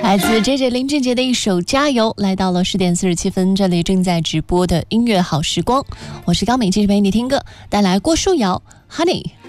来自 JJ 林俊杰的一首《加油》，来到了10点47分，这里正在直播的音乐好时光，我是高敏，继续陪你听歌，带来郭书瑶 Honey。